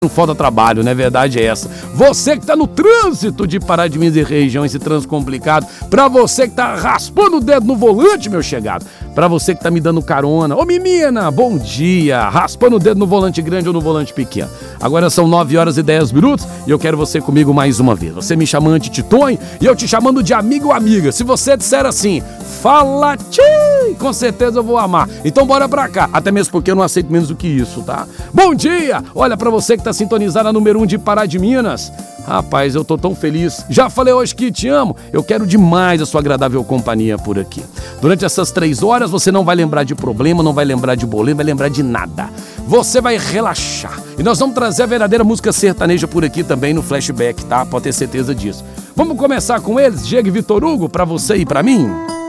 não falta trabalho, né? Verdade é essa. Você que tá no trânsito de Pará de Minas e região, esse trânsito complicado. Pra você que tá raspando o dedo no volante, meu chegado. Pra você que tá me dando carona. Ô menina, bom dia. Raspando o dedo no volante grande ou no volante pequeno. Agora são 9h10 e eu quero você comigo mais uma vez. Você me chamando de Titonho e eu te chamando de amigo ou amiga. Se você disser assim, fala tchim, com certeza eu vou amar. Então bora pra cá. Até mesmo porque eu não aceito menos do que isso, tá? Bom dia. Olha, pra você que tá sintonizado na número 1 de Pará de Minas. Rapaz, eu tô tão feliz. Já falei hoje que te amo. Eu quero demais a sua agradável companhia por aqui. Durante essas 3 horas você não vai lembrar de problema, não vai lembrar de boleto, vai lembrar de nada. Você vai relaxar. E nós vamos trazer a verdadeira música sertaneja por aqui também no Flashback, tá? Pode ter certeza disso. Vamos começar com eles, Diego e Vitor Hugo, pra você e pra mim?